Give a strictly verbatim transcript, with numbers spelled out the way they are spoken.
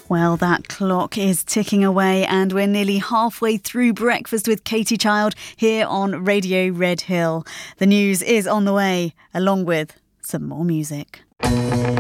Well, that clock is ticking away and we're nearly halfway through Breakfast with Katie Child here on Radio Red Hill. The news is on the way, along with some more music.